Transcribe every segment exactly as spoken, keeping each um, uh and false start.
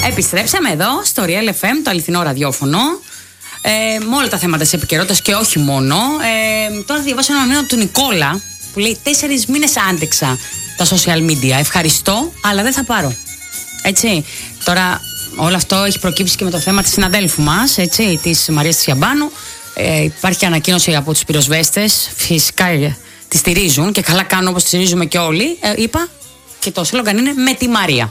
Επιστρέψαμε εδώ στο Real εφ εμ, το αληθινό ραδιόφωνο. Ε, με όλα τα θέματα της επικαιρότητας και όχι μόνο. Ε, τώρα θα διαβάσω ένα μήνυμα του Νικόλα που λέει: Τέσσερις μήνες άντεξα τα social media. Ευχαριστώ, αλλά δεν θα πάρω. Έτσι. Τώρα, όλο αυτό έχει προκύψει και με το θέμα της συναδέλφου μας, έτσι, της Μαρίας Τσιαμπάνου. Ε, υπάρχει ανακοίνωση από τους πυροσβέστες. Φυσικά ε, τη στηρίζουν και καλά κάνουν, όπως τη στηρίζουμε και όλοι. Ε, είπα και το σλόγγαν είναι με τη Μαρία.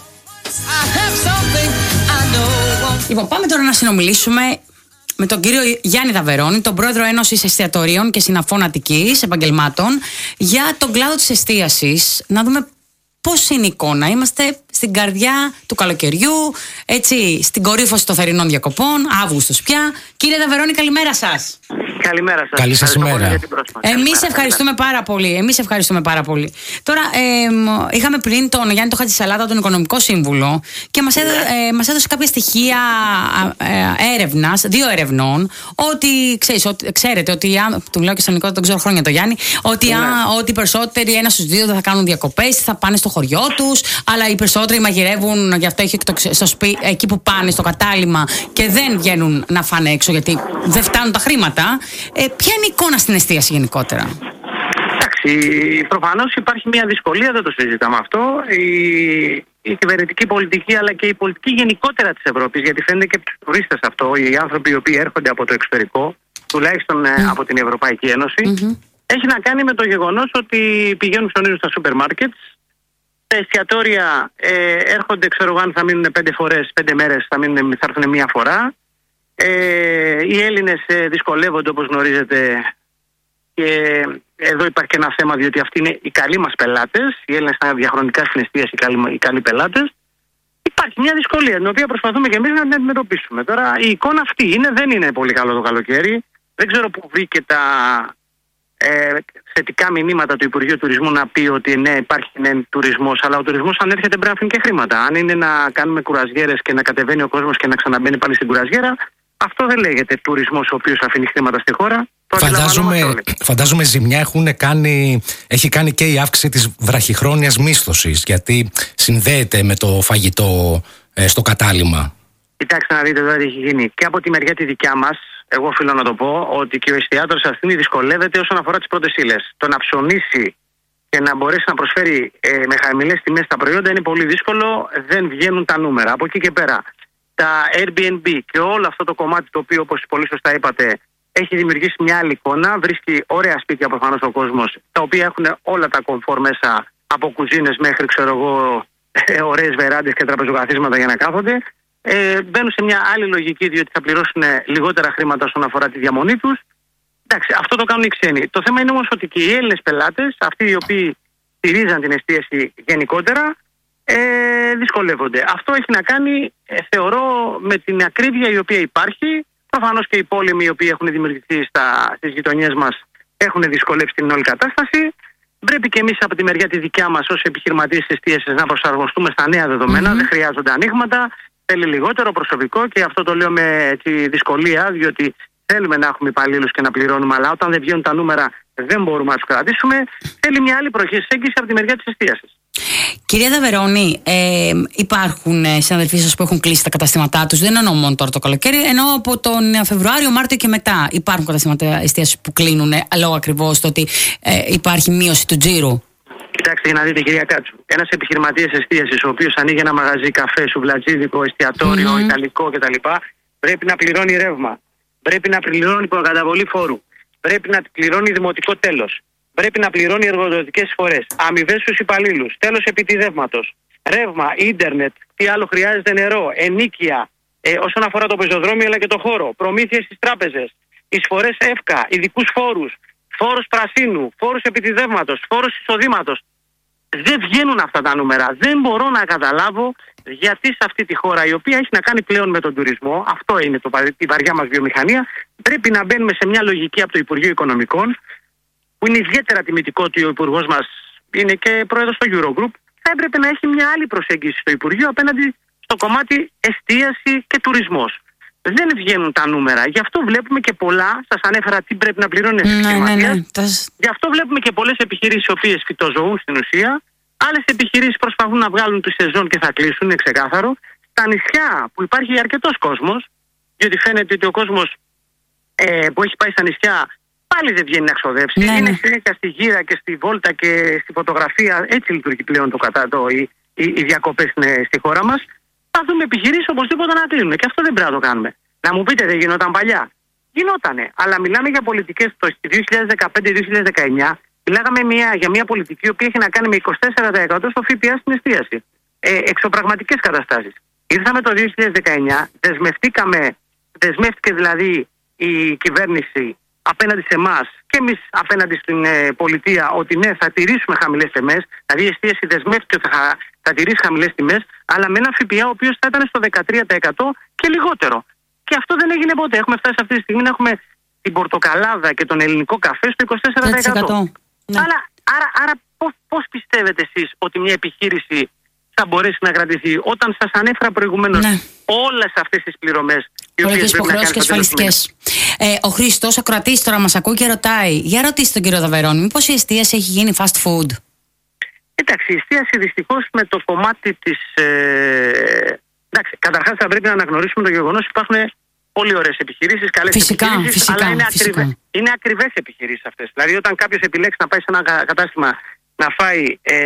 Λοιπόν, πάμε τώρα να συνομιλήσουμε με τον κύριο Γιάννη Δαβερώνη, τον πρόεδρο Ένωσης Εστιατορίων και Συναφών Αττικής Επαγγελμάτων, για τον κλάδο της εστίασης. Να δούμε πώς είναι η εικόνα. Είμαστε στην καρδιά του καλοκαιριού, έτσι, στην κορύφωση των θερινών διακοπών, Αύγουστος πια. Κύριε Δαβερώνη, καλημέρα σας. Καλημέρα σας. Καλή σας ημέρα. Εμείς ευχαριστούμε πάρα πολύ. Εμείς ευχαριστούμε πάρα πολύ. Τώρα, ε, είχαμε πριν τον Γιάννη τον Χατζησαλάτα, τον Οικονομικό Σύμβουλο, και μας έδωσε, ε, μας έδωσε κάποια στοιχεία ε, έρευνας, δύο ερευνών, ότι, ξέρεις, ότι ξέρετε ότι, του μιλάω και στον Νικό, τον ξέρω χρόνια το Γιάννη, ότι, ναι. α, ότι οι περισσότεροι, ένα στους δύο, δεν θα κάνουν διακοπές, θα πάνε στο χωριό τους, αλλά οι περισσότεροι μαγειρεύουν, γι' αυτό έχει στο σπί, εκεί που πάνε, στο κατάλημα, και δεν βγαίνουν να φάνε έξω, γιατί δεν φτάνουν τα χρήματα. Ε, ποια είναι η εικόνα στην εστίαση γενικότερα? Εντάξει, προφανώς υπάρχει μια δυσκολία, δεν το συζητάμε αυτό. Η, η κυβερνητική πολιτική, αλλά και η πολιτική γενικότερα της Ευρώπης, γιατί φαίνεται και από τους τουρίστες αυτό, οι άνθρωποι οι οποίοι έρχονται από το εξωτερικό, τουλάχιστον mm. από την Ευρωπαϊκή Ένωση, mm-hmm. έχει να κάνει με το γεγονός ότι πηγαίνουν ψωνίζουν στα σούπερ μάρκετ. Τα εστιατόρια ε, έρχονται, ξέρω εγώ, αν θα μείνουν πέντε φορές, πέντε μέρες, θα, μείνουν, θα έρθουν μία φορά. Ε, οι Έλληνες ε, δυσκολεύονται, όπως γνωρίζετε, και εδώ υπάρχει και ένα θέμα, διότι αυτοί είναι οι καλοί μας πελάτες. Οι Έλληνες είναι διαχρονικά στην εστίαση οι καλοί, οι καλοί πελάτες. Υπάρχει μια δυσκολία, την οποία προσπαθούμε και εμείς να την αντιμετωπίσουμε. Τώρα η εικόνα αυτή είναι, δεν είναι πολύ καλό το καλοκαίρι. Δεν ξέρω πού βρήκε τα ε, θετικά μηνύματα του Υπουργείου Τουρισμού να πει ότι ναι, υπάρχει ναι, τουρισμός, αλλά ο τουρισμός αν έρχεται πρέπει να αφήνει και χρήματα. Αν είναι να κάνουμε κουραζιέρες και να κατεβαίνει ο κόσμος και να ξαναμπαίνει πάλι στην κουραζιέρα, αυτό δεν λέγεται τουρισμός ο οποίος αφήνει χρήματα στη χώρα. Φαντάζομαι, φαντάζομαι ζημιά έχουν κάνει, έχει κάνει και η αύξηση της βραχυχρόνιας μίσθωσης, γιατί συνδέεται με το φαγητό ε, στο κατάλημα. Κοιτάξτε να δείτε εδώ τι έχει γίνει. Και από τη μεριά τη δικιά μας, εγώ οφείλω να το πω, ότι και ο εστιατόρος αυτή δυσκολεύεται όσον αφορά τις πρώτες ύλες. Το να ψωνίσει και να μπορέσει να προσφέρει ε, με χαμηλές τιμές τα προϊόντα είναι πολύ δύσκολο, δεν βγαίνουν τα νούμερα. Από εκεί και πέρα, τα Airbnb και όλο αυτό το κομμάτι, το οποίο, όπως πολύ σωστά είπατε, έχει δημιουργήσει μια άλλη εικόνα. Βρίσκει ωραία σπίτια προφανώς ο κόσμος, τα οποία έχουν όλα τα κομφόρ μέσα, από κουζίνες μέχρι, ξέρω εγώ, ε, ωραίες βεράντες και τραπεζοκαθίσματα για να κάθονται. Ε, μπαίνουν σε μια άλλη λογική, διότι θα πληρώσουν λιγότερα χρήματα όσον αφορά τη διαμονή τους. Εντάξει, αυτό το κάνουν οι ξένοι. Το θέμα είναι όμως ότι και οι Έλληνες πελάτες, αυτοί οι οποίοι στηρίζαν την εστίαση γενικότερα, ε, δυσκολεύονται. Αυτό έχει να κάνει, ε, θεωρώ, με την ακρίβεια η οποία υπάρχει. Προφανώς και οι πόλεμοι οι οποίοι έχουν δημιουργηθεί στα, στις γειτονιές μας έχουν δυσκολεύσει την όλη κατάσταση. Πρέπει και εμείς από τη μεριά τη δικιά μας ως επιχειρηματίες της εστίασης να προσαρμοστούμε στα νέα δεδομένα. Mm-hmm. Δεν χρειάζονται ανοίγματα, θέλει λιγότερο προσωπικό, και αυτό το λέω με έτσι, δυσκολία, διότι θέλουμε να έχουμε υπαλλήλους και να πληρώνουμε, αλλά όταν δεν βγαίνουν τα νούμερα δεν μπορούμε να τους κρατήσουμε. Θέλει μια άλλη προσέγγιση από τη μεριά της εστίασης. Κυρία Δαβερώνη, ε, υπάρχουν συναδελφοί σας που έχουν κλείσει τα καταστήματά τους, δεν εννοώ μόνο τώρα το καλοκαίρι, εννοώ από τον Φεβρουάριο, Μάρτιο και μετά. Υπάρχουν καταστήματα εστίασης που κλείνουν λόγω ακριβώς το ότι ε, υπάρχει μείωση του τζίρου. Κοιτάξτε για να δείτε, κυρία Κάτσου. Ένας επιχειρηματίας εστίασης, ο οποίος ανοίγει ένα μαγαζί, καφέ, σουβλατζίδικο, εστιατόριο, mm-hmm. ιταλικό κτλ., πρέπει να πληρώνει ρεύμα. Πρέπει να πληρώνει προκαταβολή φόρου. Πρέπει να πληρώνει δημοτικό τέλος. Πρέπει να πληρώνει εργοδοτικές εισφορές, αμοιβές στους υπαλλήλους, τέλος επιτιδεύματος, ρεύμα, ίντερνετ, τι άλλο χρειάζεται, νερό, ενοίκια, ε, όσον αφορά το πεζοδρόμιο αλλά και το χώρο, προμήθειες στις τράπεζες, εισφορές ΕΦΚΑ, ειδικούς φόρους, φόρος πρασίνου, φόρους επιτιδεύματος, φόρος εισοδήματος. Δεν βγαίνουν αυτά τα νούμερα. Δεν μπορώ να καταλάβω γιατί σε αυτή τη χώρα, η οποία έχει να κάνει πλέον με τον τουρισμό, αυτό είναι το, η βαριά μας βιομηχανία, πρέπει να μπαίνουμε σε μια λογική από το Υπουργείο Οικονομικών, που είναι ιδιαίτερα τιμητικό ότι ο Υπουργός μας είναι και πρόεδρος στο Eurogroup, θα έπρεπε να έχει μια άλλη προσέγγιση στο Υπουργείο απέναντι στο κομμάτι εστίαση και τουρισμός. Δεν βγαίνουν τα νούμερα. Γι' αυτό βλέπουμε και πολλά. Σας ανέφερα τι πρέπει να πληρώνει ένας επιχειρηματίας. Ναι, ναι, ναι. Γι' αυτό βλέπουμε και πολλές επιχειρήσεις οι οποίες φυτοζωούν στην ουσία. Άλλες επιχειρήσεις προσπαθούν να βγάλουν τη σεζόν και θα κλείσουν, είναι ξεκάθαρο. Στα νησιά που υπάρχει αρκετός κόσμος, διότι φαίνεται ότι ο κόσμος ε, που έχει πάει στα νησιά πάλι δεν βγαίνει να ξοδέψει. Ναι, είναι ναι. συνέχεια στη γύρα και στη βόλτα και στη φωτογραφία. Έτσι λειτουργεί πλέον το κατά το, οι, οι, οι διακοπές στη χώρα μας. Θα δούμε επιχειρήσεις οπωσδήποτε να κλείνουμε. Και αυτό δεν πρέπει να το κάνουμε. Να μου πείτε, δεν γινόταν παλιά? Γινότανε. Αλλά μιλάμε για πολιτικές το δύο χιλιάδες δεκαπέντε δύο χιλιάδες δεκαεννιά. Μιλάγαμε μια, για μια πολιτική που έχει να κάνει με είκοσι τέσσερα τοις εκατό στο ΦΠΑ στην εστίαση. Ε, εξωπραγματικές καταστάσεις. Ήρθαμε το δύο χιλιάδες δεκαεννιά, δεσμευτήκαμε, δεσμεύτηκε δηλαδή η κυβέρνηση απέναντι σε εμάς και εμείς απέναντι στην ε, πολιτεία ότι ναι, θα τηρήσουμε χαμηλές τιμές. Δηλαδή η εστίαση δεσμεύτηκε ότι θα, θα τηρήσει χαμηλές τιμές, αλλά με ένα ΦΠΑ ο οποίος θα ήταν στο δεκατρία τοις εκατό και λιγότερο. Και αυτό δεν έγινε ποτέ. Έχουμε φτάσει αυτή τη στιγμή να έχουμε την πορτοκαλάδα και τον ελληνικό καφέ στο είκοσι τέσσερα τοις εκατό. Ναι. Αλλά, άρα, άρα πώς, πώς πιστεύετε εσείς ότι μια επιχείρηση θα μπορέσει να κρατηθεί όταν σας ανέφερα προηγουμένως ναι. όλες αυτές τις πληρωμές? Πολλές υποχρεώσεις και ασφαλιστικές. Ε, ο Χρήστος, ακροατής, τώρα μας ακούει και ρωτάει, για ρωτήστε τον κύριο Δαβερώνη, μήπως η εστίαση έχει γίνει fast food? Εντάξει, η εστίαση δυστυχώς με το κομμάτι της. Ε, εντάξει, καταρχάς θα πρέπει να αναγνωρίσουμε το γεγονός ότι υπάρχουν πολύ ωραίες επιχειρήσεις, καλές φυσικά, επιχειρήσεις, φυσικά, αλλά είναι, φυσικά. ακριβές, είναι ακριβές επιχειρήσεις αυτές. Δηλαδή, όταν κάποιος επιλέξει να πάει σε ένα κατάστημα να φάει ε,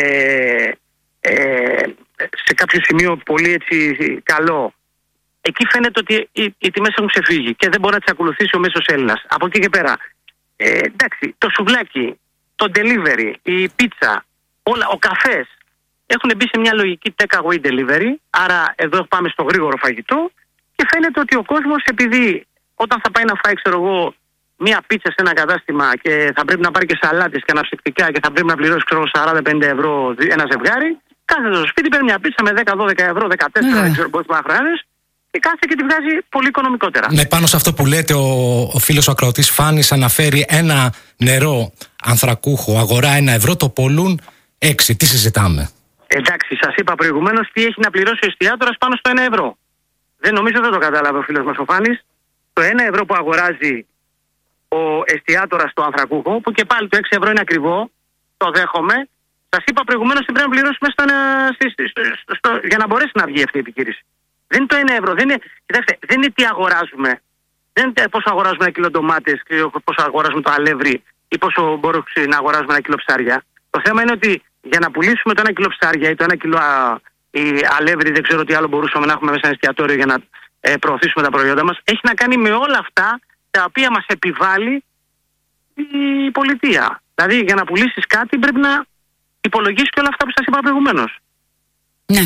ε, σε κάποιο σημείο πολύ έτσι καλό, εκεί φαίνεται ότι οι, οι τιμές έχουν ξεφύγει και δεν μπορεί να τις ακολουθήσει ο μέσος Έλληνας. Από εκεί και πέρα, ε, εντάξει, το σουβλάκι, το delivery, η πίτσα, όλα, ο καφές έχουν μπει σε μια λογική take away delivery. Άρα εδώ πάμε στο γρήγορο φαγητό και φαίνεται ότι ο κόσμος, επειδή όταν θα πάει να φάει, ξέρω εγώ, μια πίτσα σε ένα κατάστημα και θα πρέπει να πάρει και σαλάτες και αναψυκτικά και θα πρέπει να πληρώσει, ξέρω, σαράντα με πενήντα ευρώ ένα ζευγάρι, κάθεται στο σπίτι, παίρνει μια πίτσα με δέκα δώδεκα ευρώ, δεκατέσσερα, δεν ξέρω πόσο χρειάζεσαι, και κάθεται και τη βγάζει πολύ οικονομικότερα. Ναι, πάνω σε αυτό που λέτε, ο, ο φίλος ο ακροατής Φάνης αναφέρει ένα νερό ανθρακούχο, αγορά ένα ευρώ, το πολλούν έξι. Τι συζητάμε? Εντάξει, σας είπα προηγουμένως τι έχει να πληρώσει ο εστιατόρας πάνω στο ένα ευρώ. Δεν νομίζω δεν το κατάλαβε ο φίλος μας ο Φάνης. Το ένα ευρώ που αγοράζει ο εστιατόρας στο ανθρακούχο, που και πάλι το έξι ευρώ είναι ακριβό, το δέχομαι. Σας είπα προηγουμένως ότι πρέπει να πληρώσουμε στο, στο, στο, στο, για να μπορέσει να βγει αυτή η επιχείρηση. Δεν είναι το ένα ευρώ. Δεν είναι, κοιτάξτε, δεν είναι τι αγοράζουμε. Δεν είναι πόσο αγοράζουμε ένα κιλό ντομάτες, πόσο αγοράζουμε το αλεύρι ή πόσο μπορούμε να αγοράζουμε ένα κιλό ψάρια. Το θέμα είναι ότι για να πουλήσουμε το ένα κιλό ψάρια ή το ένα κιλό α, ή αλεύρι, δεν ξέρω τι άλλο μπορούσαμε να έχουμε μέσα ένα εστιατόριο για να ε, προωθήσουμε τα προϊόντα μας, έχει να κάνει με όλα αυτά τα οποία μας επιβάλλει η πολιτεία. Δηλαδή για να πουλήσεις κάτι πρέπει να υπολογίσεις και όλα αυτά που σας είπα προηγουμένως. Ναι.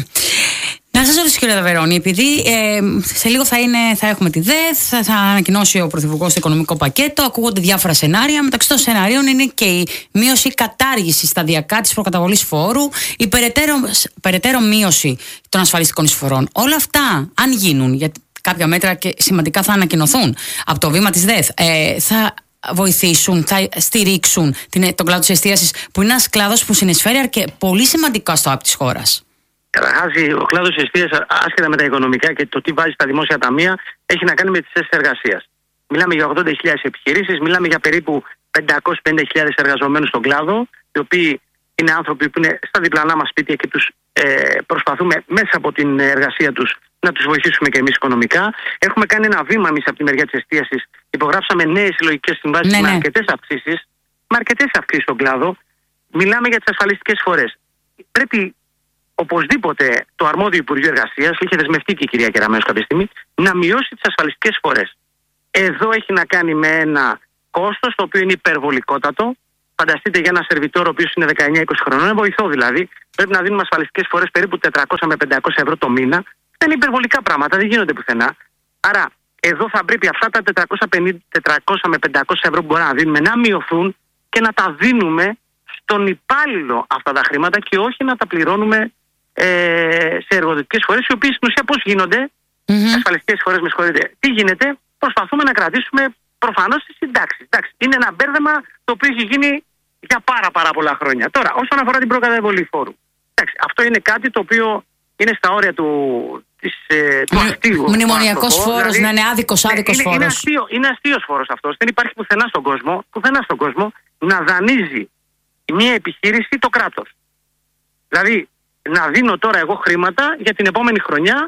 Να σας ρωτήσω, κύριε Δαβερώνη, επειδή ε, σε λίγο θα, είναι, θα έχουμε τη ΔΕΘ, θα, θα ανακοινώσει ο Πρωθυπουργός το οικονομικό πακέτο, ακούγονται διάφορα σενάρια. Μεταξύ των σενάριων είναι και η μείωση ή κατάργηση σταδιακά της προκαταβολής φόρου, η περαιτέρω, περαιτέρω μείωση των ασφαλιστικών εισφορών. Όλα αυτά, αν γίνουν, γιατί κάποια μέτρα και σημαντικά θα ανακοινωθούν από το βήμα της ΔΕΘ, ε, θα βοηθήσουν, θα στηρίξουν την, τον κλάδο της εστίασης, που είναι ένας κλάδος που συνεισφέρει αρκε, πολύ σημαντικά στο ΑΠ της χώρας. Καταρχάς, ο κλάδος της εστίασης, άσχετα με τα οικονομικά και το τι βάζει στα δημόσια ταμεία, έχει να κάνει με τις θέσεις εργασίας. Μιλάμε για ογδόντα χιλιάδες επιχειρήσεις, μιλάμε για περίπου πεντακόσιες πενήντα χιλιάδες εργαζομένους στον κλάδο, οι οποίοι είναι άνθρωποι που είναι στα διπλανά μας σπίτια και τους ε, προσπαθούμε μέσα από την εργασία τους να τους βοηθήσουμε και εμείς οικονομικά. Έχουμε κάνει ένα βήμα εμείς από τη μεριά της εστίασης. Υπογράψαμε νέες συλλογικές συμβάσεις ναι, με ναι. αρκετές αυξήσεις, με αρκετές αυξήσεις στον κλάδο. Μιλάμε για τις ασφαλιστικές εισφορές. Πρέπει οπωσδήποτε το αρμόδιο Υπουργείο Εργασίας, είχε δεσμευτεί και η κυρία Κεραμέως κάποια στιγμή, να μειώσει τις ασφαλιστικές εισφορές. Εδώ έχει να κάνει με ένα κόστος το οποίο είναι υπερβολικότατο. Φανταστείτε για ένα σερβιτόρο ο οποίος είναι δεκαεννιά είκοσι χρονών, είναι βοηθό δηλαδή. Πρέπει να δίνουμε ασφαλιστικές εισφορές περίπου τετρακόσια με πεντακόσια ευρώ το μήνα. Αυτά είναι υπερβολικά πράγματα, δεν γίνονται πουθενά. Άρα εδώ θα πρέπει αυτά τα τετρακόσια με πεντακόσια ευρώ που μπορούμε να δίνουμε να μειωθούν και να τα δίνουμε στον υπάλληλο αυτά τα χρήματα και όχι να τα πληρώνουμε ε, σε εργοδοτικές φορές, οι οποίες στην ουσία πώς γίνονται, mm-hmm. ασφαλιστικές φορές, με συγχωρείτε, τι γίνεται, προσπαθούμε να κρατήσουμε προφανώς τις συντάξεις. Εντάξει, είναι ένα μπέρδεμα το οποίο έχει γίνει για πάρα πάρα πολλά χρόνια. Τώρα, όσον αφορά την προκαταβολή φόρου, εντάξει, αυτό είναι κάτι το οποίο είναι στα όρια του, της, ε, του αστείου. Μνημονιακός φόρος, δηλαδή, να είναι άδικος, άδικος είναι, φόρος. Είναι, αστείο, είναι αστείος φόρος αυτός. Δεν υπάρχει πουθενά στον κόσμο, πουθενά στον κόσμο να δανείζει μια επιχείρηση το κράτος. Δηλαδή, να δίνω τώρα εγώ χρήματα για την επόμενη χρονιά στο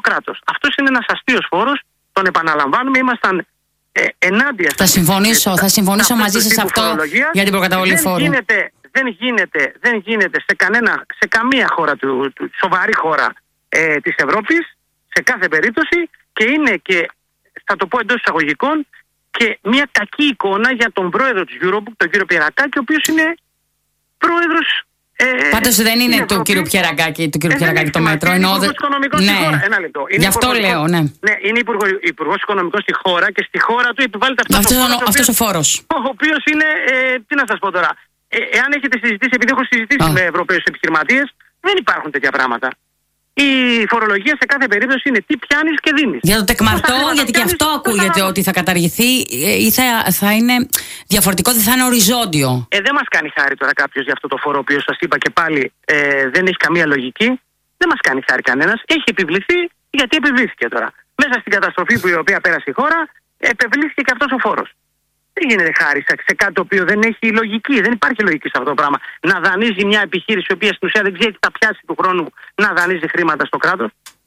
κράτος. Αυτός είναι ένας αστείος φόρος, τον επαναλαμβάνουμε, ήμασταν ε, ενάντια. Θα συμφωνήσω, θα συμφωνήσω μαζί σας αυτό φορολογία. Για την προκαταβολή φόρου. Δεν γίνεται, δεν γίνεται, δεν γίνεται σε, κανένα, σε καμία χώρα, του, του, σοβαρή χώρα ε, της Ευρώπης, σε κάθε περίπτωση, και είναι και, θα το πω εντός εισαγωγικών, και μια κακή εικόνα για τον πρόεδρο της Eurobook, τον κύριο Πιερακάκη, ο οποίος είναι πρόεδρος. Ε, Πάντως δεν είναι, είναι του κύριου Πιερακάκη, του κύριου Πιερακάκη το μέτρο. Είναι υπουργός οικονομικών ναι. στη χώρα. Ένα λεπτό. Γι' αυτό λέω, ναι. Ναι, είναι υπουργός οικονομικών στη χώρα και στη χώρα του επιβάλλεται αυτός, αυτός, ο, φόρος, αυτός ο φόρος. Ο οποίος είναι, ε, τι να σας πω τώρα, ε, εάν έχετε συζητήσει, επειδή έχω συζητήσει oh. με Ευρωπαίους επιχειρηματίες, δεν υπάρχουν τέτοια πράγματα. Η φορολογία σε κάθε περίπτωση είναι τι πιάνεις και δίνεις. Για το τεκμαρτό, γιατί και αυτό ακούγεται ότι θα καταργηθεί ή θα, θα είναι διαφορετικό, δεν θα είναι οριζόντιο. Ε, δεν μας κάνει χάρη τώρα κάποιος για αυτό το φόρο, ο οποίος σας είπα και πάλι ε, δεν έχει καμία λογική. Δεν μας κάνει χάρη κανένας. Έχει επιβληθεί γιατί επιβλήθηκε τώρα. Μέσα στην καταστροφή που η οποία πέρασε η χώρα, επιβλήθηκε και αυτός ο φόρος. Δεν γίνεται χάρη σε κάτι το οποίο δεν έχει λογική. Δεν υπάρχει λογική σε αυτό το πράγμα. Να δανείζει μια επιχείρηση η οποία στην ουσία δεν ξέρει τι θα πιάσει του χρόνου να δανείζει χρήματα στο κράτος.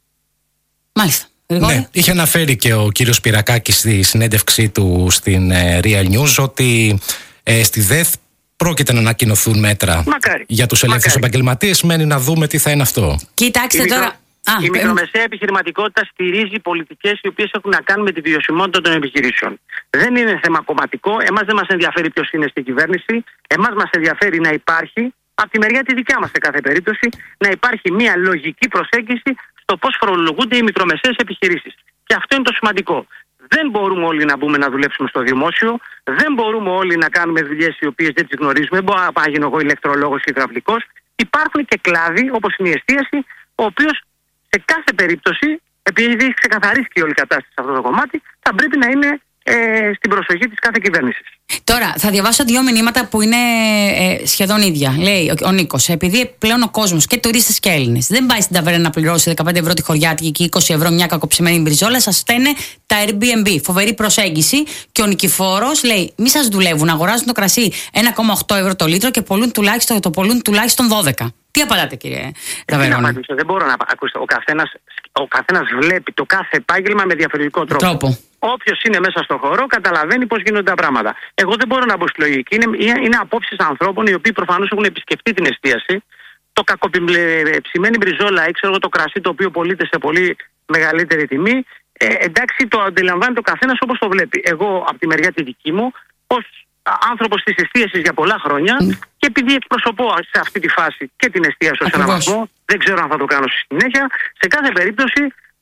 Μάλιστα. Ναι, είχε αναφέρει και ο κύριος Πιερακάκης στη συνέντευξή του στην ε, Real News ότι ε, στη ΔΕΘ πρόκειται να ανακοινωθούν μέτρα Μακάρι. για τους ελεύθερους επαγγελματίες. Μένει να δούμε τι θα είναι αυτό. Κοιτάξτε η τώρα. Μικρο... Α, η μικρομεσαία επιχειρηματικότητα στηρίζει πολιτικές οι οποίες έχουν να κάνουν με τη βιωσιμότητα των επιχειρήσεων. Δεν είναι θέμα κομματικό. Εμάς δεν μας ενδιαφέρει ποιος είναι στην κυβέρνηση. Εμάς μας ενδιαφέρει να υπάρχει, από τη μεριά τη δικιά μας σε κάθε περίπτωση, να υπάρχει μια λογική προσέγγιση στο πώς φορολογούνται οι μικρομεσαίες επιχειρήσεις. Και αυτό είναι το σημαντικό. Δεν μπορούμε όλοι να μπούμε να δουλέψουμε στο δημόσιο. Δεν μπορούμε όλοι να κάνουμε δουλειές οι οποίες δεν τις γνωρίζουμε. Δεν μπορώ να γίνω εγώ ηλεκτρολόγος ή υδραυλικός. Υπάρχουν και κλάδοι, όπως είναι η εστίαση, ο οποίος σε κάθε περίπτωση, επειδή έχει ξεκαθαρίσει και όλη η κατάσταση σε αυτό το κομμάτι, θα πρέπει να είναι ε, στην προσοχή της κάθε κυβέρνησης. Τώρα, θα διαβάσω δύο μηνύματα που είναι ε, σχεδόν ίδια. Λέει ο, ο Νίκος, επειδή πλέον ο κόσμος και τουρίστες και Έλληνες δεν πάει στην ταβέρνα να πληρώσει δεκαπέντε ευρώ τη χωριάτικη και είκοσι ευρώ μια κακοψημένη μπριζόλα, σας φταίνε τα Airbnb. Φοβερή προσέγγιση. Και ο Νικηφόρος λέει: μη σας δουλεύουν, αγοράζουν το κρασί ένα κόμμα οκτώ ευρώ το λίτρο και πολλούν τουλάχιστον, το πολλούν τουλάχιστον δώδεκα. Τι απαντάτε, κύριε Ταβερόνα? Δεν μπορώ να ακούσω. Ο καθένας, ο καθένας βλέπει το κάθε επάγγελμα με διαφορετικό τρόπο. τρόπο. Όποιος είναι μέσα στον χώρο καταλαβαίνει πώς γίνονται τα πράγματα. Εγώ δεν μπορώ να μπω στη λογική. Είναι, είναι απόψεις ανθρώπων οι οποίοι προφανώς έχουν επισκεφτεί την εστίαση. Το κακοψημένη μπριζόλα ή ξέρω το κρασί το οποίο πωλείται σε πολύ μεγαλύτερη τιμή. Ε, εντάξει, το αντιλαμβάνεται ο καθένας όπως το βλέπει. Εγώ από τη μεριά τη δική μου, ως άνθρωπος της εστίασης για πολλά χρόνια, mm. και επειδή εκπροσωπώ σε αυτή τη φάση και την εστίαση ως έναν βαθμό, δεν ξέρω αν θα το κάνω στη συνέχεια, σε κάθε περίπτωση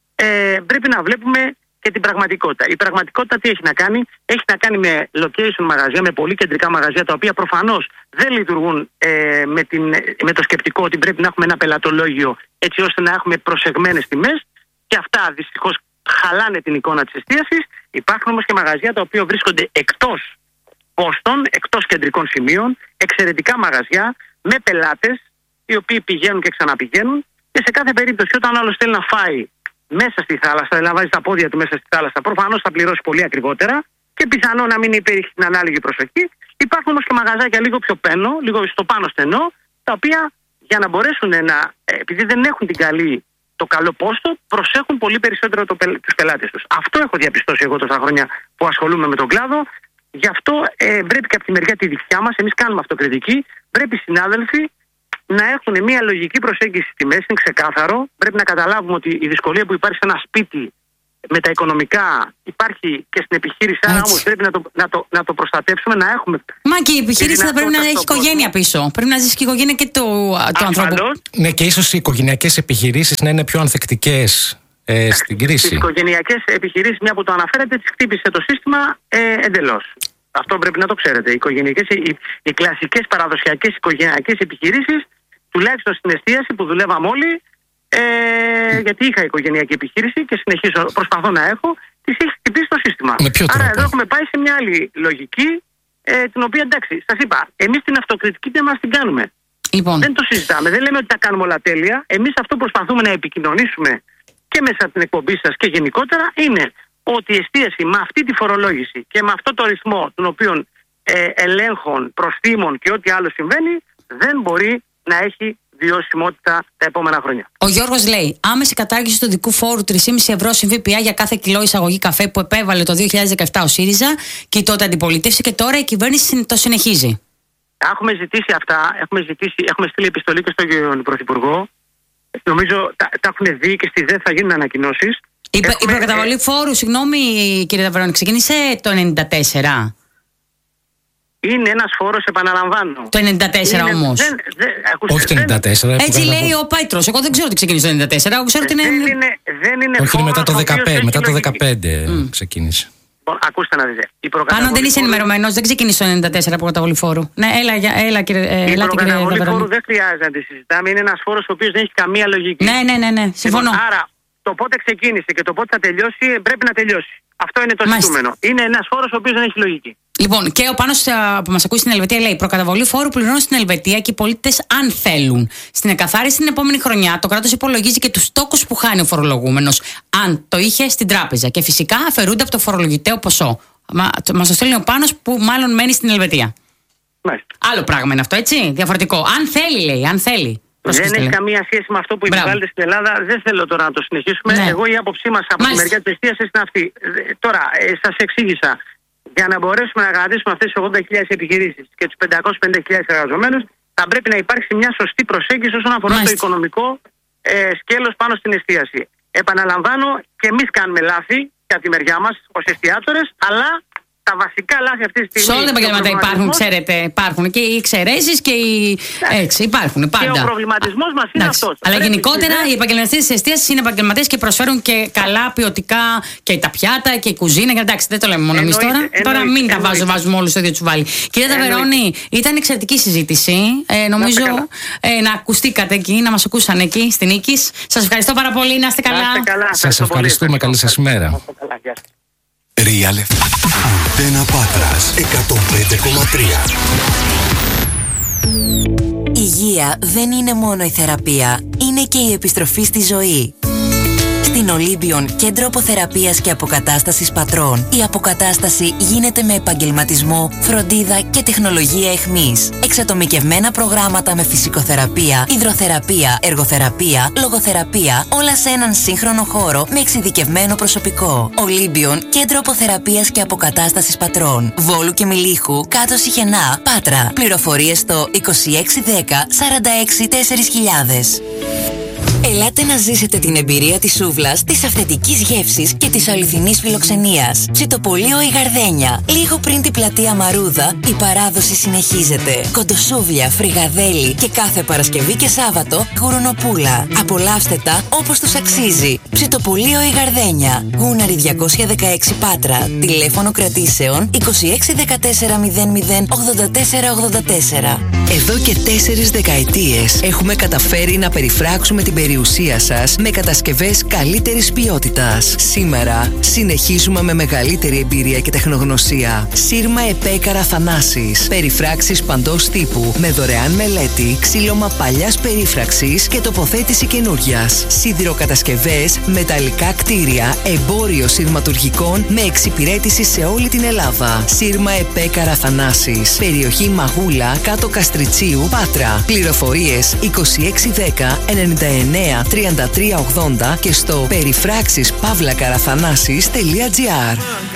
ε, πρέπει να βλέπουμε και την πραγματικότητα. Η πραγματικότητα τι έχει να κάνει? Έχει να κάνει με location μαγαζιά, με πολύ κεντρικά μαγαζιά, τα οποία προφανώς δεν λειτουργούν ε, με, την, με το σκεπτικό ότι πρέπει να έχουμε ένα πελατολόγιο έτσι ώστε να έχουμε προσεγμένες τιμές, και αυτά δυστυχώς χαλάνε την εικόνα της εστίασης. Υπάρχουν όμως και μαγαζιά τα οποία βρίσκονται εκτός πόστων, εκτός κεντρικών σημείων, εξαιρετικά μαγαζιά με πελάτες οι οποίοι πηγαίνουν και ξαναπηγαίνουν, και σε κάθε περίπτωση όταν άλλος θέλει να φάει μέσα στη θάλασσα, να βάζει τα πόδια του μέσα στη θάλασσα, προφανώς θα πληρώσει πολύ ακριβότερα και πιθανό να μην υπήρχε την ανάλογη προσοχή. Υπάρχουν όμως και μαγαζάκια λίγο πιο πένω, λίγο στο πάνω στενό, τα οποία για να μπορέσουν να, επειδή δεν έχουν την καλή, το καλό πόστο, προσέχουν πολύ περισσότερο το, τους πελάτες τους. Αυτό έχω διαπιστώσει εγώ τόσα χρόνια που ασχολούμαι με τον κλάδο. Γι' αυτό ε, πρέπει και από τη μεριά τη δικιά μας, εμείς κάνουμε αυτοκριτική, πρέπει οι συνάδελφοι να έχουν μια λογική προσέγγιση στη μέση, είναι ξεκάθαρο. Πρέπει να καταλάβουμε ότι η δυσκολία που υπάρχει σε ένα σπίτι με τα οικονομικά υπάρχει και στην επιχείρηση, άρα όμως πρέπει να το, να, το, να το προστατεύσουμε, να έχουμε. Μα και η επιχείρηση θα πρέπει να έχει οικογένεια πίσω. Πρέπει να ζήσει και η οικογένεια και το, το ανθρώπου. Ναι, και ίσως οι οικογενειακές επιχειρήσεις να είναι πιο ανθεκτικές ε, στην κρίση. Τις οικογενειακές επιχειρήσεις, μια που το αναφέρετε, τις χτύπησε το σύστημα ε, εντελώς. Αυτό πρέπει να το ξέρετε. Οι, οικογενειακές, οι, οι κλασικές παραδοσιακές οικογενειακές επιχειρήσεις, τουλάχιστον στην εστίαση που δουλεύαμε όλοι, ε, γιατί είχα οικογενειακή επιχείρηση και συνεχίζω, προσπαθώ να έχω, τις έχει χτυπήσει το σύστημα. Άρα εδώ έχουμε πάει σε μια άλλη λογική, ε, την οποία εντάξει, σας είπα, εμείς την αυτοκριτική δεν μας την κάνουμε. Λοιπόν. Δεν το συζητάμε, δεν λέμε ότι τα κάνουμε όλα τέλεια. Εμείς αυτό προσπαθούμε να επικοινωνήσουμε και μέσα από την εκπομπή σας και γενικότερα, είναι ότι η εστίαση με αυτή τη φορολόγηση και με αυτό το ρυθμό των οποίων ε, ελέγχων, προστήμων και ό,τι άλλο συμβαίνει, δεν μπορεί να έχει βιωσιμότητα τα επόμενα χρόνια. Ο Γιώργος λέει: άμεση κατάργηση του δικού φόρου τρία κόμμα πέντε ευρώ συν ΦΠΑ για κάθε κιλό εισαγωγή καφέ που επέβαλε το δύο χιλιάδες δεκαεπτά ο ΣΥΡΙΖΑ και η τότε αντιπολίτευση, και τώρα η κυβέρνηση το συνεχίζει. Έχουμε ζητήσει αυτά, έχουμε, ζητήσει, έχουμε στείλει επιστολή και στον Πρωθυπουργό. Νομίζω τα, τα έχουν δει και στη ΔΕ θα γίνουν ανακοινώσεις. Η, έχουμε... η προκαταβολή φόρου, συγγνώμη κύριε Ταβερώνη, ξεκίνησε το ενενήντα τέσσερα. Είναι ένας φόρος, επαναλαμβάνω. Το ενενήντα τέσσερα όμως. Δεν, δεν, ακούστε, όχι το ενενήντα τέσσερα. Έτσι λέει ο Πέτρος. Εγώ δεν ξέρω ότι ξεκίνησε το ενενήντα τέσσερα. Εγώ ξέρω ότι είναι... Δεν είναι, δεν είναι όχι, είναι μετά το δεκαπέντε. Μετά το δεκαπέντε mm. ξεκίνησε. Λοιπόν, ακούστε να δείτε. Πάνω δεν είσαι ενημερωμένος, δεν ξεκίνησε το ενενήντα τέσσερα προκαταβολή φόρου. Ναι, έλα, έλα κύριε Ταβερώνη. Η προκαταβολή φόρου δεν χρειάζεται να τη συζητάμε. Είναι ένας φόρος ο οποίος δεν έχει καμία λογική. Ναι, ναι, ναι, ναι. Συμφωνώ. Λοιπόν, άρα το πότε ξεκίνησε και το πότε θα τελειώσει πρέπει να τελειώσει. Αυτό είναι το ζητούμενο. Είναι ένας φόρος ο οποίος δεν έχει λογική. Λοιπόν, και ο Πάνος που μας ακούει στην Ελβετία λέει: προκαταβολή φόρου πληρώνουν στην Ελβετία και οι πολίτες αν θέλουν. Στην εκαθάριση την επόμενη χρονιά το κράτος υπολογίζει και τους τόκους που χάνει ο φορολογούμενος, αν το είχε στην τράπεζα. Και φυσικά αφαιρούνται από το φορολογητέο ποσό. Μα, μας το στέλνει ο Πάνος που μάλλον μένει στην Ελβετία. Μάλιστα. Άλλο πράγμα είναι αυτό, έτσι. Διαφορετικό. Αν θέλει, λέει, αν θέλει. Δεν έχει καμία σχέση με αυτό που επιβάλλεται στην Ελλάδα. Δεν θέλω τώρα να το συνεχίσουμε. Ναι. Εγώ η άποψή μας από Μάλιστα. τη μεριά της εστίασης είναι αυτή. Τώρα, ε, σας εξήγησα. Για να μπορέσουμε να κρατήσουμε αυτές τις ογδόντα χιλιάδες επιχειρήσεις και τους πεντακόσιες πενήντα χιλιάδες εργαζομένους, θα πρέπει να υπάρξει μια σωστή προσέγγιση όσον αφορά Μάλιστα. το οικονομικό ε, σκέλος πάνω στην εστίαση. Επαναλαμβάνω, και εμείς κάνουμε λάθη για τη μεριά μας ως εστιατόρες, αλλά τα βασικά λάθη αυτή τη στιγμή. Σε όλα τα επαγγέλματα υπάρχουν, ξέρετε. Υπάρχουν και οι εξαιρέσεις και οι. Έτσι, υπάρχουν πάντα. Και ο προβληματισμός μας είναι αυτός. Αλλά γενικότερα οι επαγγελματίες της εστίασης είναι επαγγελματίες και προσφέρουν και καλά ποιοτικά και τα πιάτα και η κουζίνα. Εντάξει, δεν το λέμε μόνο εμείς τώρα. Εννοείται, τώρα μην τα βάζω, βάζουμε όλους στο ίδιο τσουβάλι. Κυρία Ταβερώνη, ήταν εξαιρετική συζήτηση. Ε, νομίζω να, ε, να ακουστήκατε εκεί, να μας ακούσαν εκεί στην Νίκης. Σας ευχαριστώ πάρα πολύ. Να είστε καλά. Σας ευχαριστούμε. Καλή σας ημέρα. Real εφ εμ. Αντένα Πάτρας εκατόν πέντε κόμμα τρία. Υγεία δεν είναι μόνο η θεραπεία, είναι και η επιστροφή στη ζωή. Στην Olympion, κέντρο αποθεραπείας και αποκατάστασης πατρών, η αποκατάσταση γίνεται με επαγγελματισμό, φροντίδα και τεχνολογία εχμής. Εξατομικευμένα προγράμματα με φυσικοθεραπεία, υδροθεραπεία, εργοθεραπεία, λογοθεραπεία, όλα σε έναν σύγχρονο χώρο με εξειδικευμένο προσωπικό. Olympion, κέντρο αποθεραπείας και αποκατάστασης πατρών. Βόλου και Μιλίχου, κάτω Σιχενά, Πάτρα. Πληροφορίες στο είκοσι έξι δέκα σαράντα έξι τέσσερα χιλιάδες. Ελάτε να ζήσετε την εμπειρία της σούβλας, της αυθεντικής γεύσης και της αληθινής φιλοξενίας. Ψητοπολείο η Γαρδένια. Λίγο πριν την πλατεία Μαρούδα, η παράδοση συνεχίζεται. Κοντοσούβλια, φρυγαδέλι και κάθε Παρασκευή και Σάββατο γουρουνοπούλα. Απολαύστε τα όπως τους αξίζει. Ψητοπολείο η Γαρδένια. Γούναρη διακόσια δεκαέξι Πάτρα. Τηλέφωνο κρατήσεων είκοσι έξι δεκατέσσερα μηδέν μηδέν ογδόντα τέσσερα ογδόντα τέσσερα. Εδώ και τέσσερις δεκαετίες έχουμε καταφέρει να περιφράξουμε την περιουσία σας με κατασκευές καλύτερης ποιότητας. Σήμερα συνεχίζουμε με μεγαλύτερη εμπειρία και τεχνογνωσία. Σύρμα Επέκαρα Θανάσης. Περιφράξεις παντός τύπου με δωρεάν μελέτη, ξύλωμα παλιάς περίφραξης και τοποθέτηση καινούριας. Σιδηροκατασκευές, μεταλλικά κτίρια, εμπόριο σειρματουργικών με εξυπηρέτηση σε όλη την Ελλάδα. Σύρμα Επέκαρα Θανάσης. Περιοχή Μαγούλα, κάτω Καστριτσίου, Πάτρα. Πληροφορίες είκοσι έξι δέκα ενενήντα εννέα τριάντα τρία ογδόντα και στο περιφράξεις παύλα καραθανάσης τελεία τζι άρ.